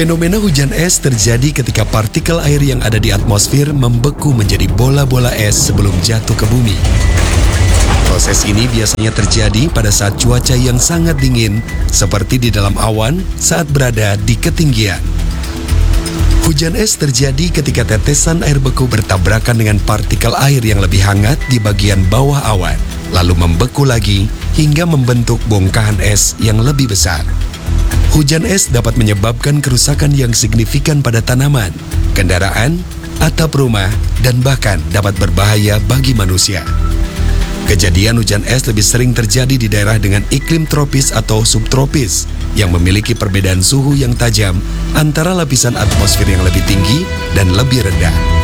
Fenomena hujan es terjadi ketika partikel air yang ada di atmosfer membeku menjadi bola-bola es sebelum jatuh ke bumi. Proses ini biasanya terjadi pada saat cuaca yang sangat dingin, seperti di dalam awan saat berada di ketinggian. Hujan es terjadi ketika tetesan air beku bertabrakan dengan partikel air yang lebih hangat di bagian bawah awan, lalu membeku lagi hingga membentuk bongkahan es yang lebih besar. Hujan es dapat menyebabkan kerusakan yang signifikan pada tanaman, kendaraan, atap rumah, dan bahkan dapat berbahaya bagi manusia. Kejadian hujan es lebih sering terjadi di daerah dengan iklim tropis atau subtropis yang memiliki perbedaan suhu yang tajam antara lapisan atmosfer yang lebih tinggi dan lebih rendah.